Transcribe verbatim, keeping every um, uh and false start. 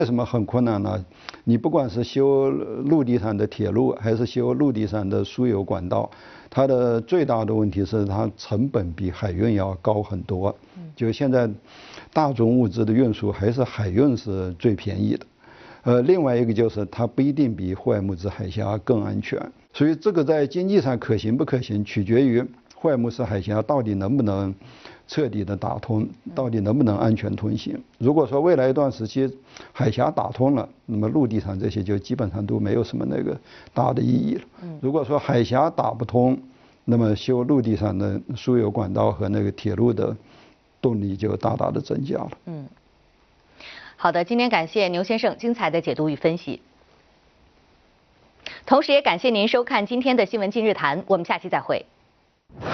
为什么很困难呢？你不管是修陆地上的铁路，还是修陆地上的输油管道，它的最大的问题是它成本比海运要高很多。就现在大宗物资的运输还是海运是最便宜的。呃，另外一个就是它不一定比霍尔木兹海峡更安全，所以这个在经济上可行不可行，取决于霍尔木兹海峡到底能不能彻底的打通，到底能不能安全通行。如果说未来一段时期海峡打通了，那么陆地上这些就基本上都没有什么那个大的意义了。如果说海峡打不通，那么修陆地上的输油管道和那个铁路的动力就大大的增加了。 嗯。好的，今天感谢牛先生精彩的解读与分析，同时也感谢您收看今天的新闻今日谈，我们下期再会。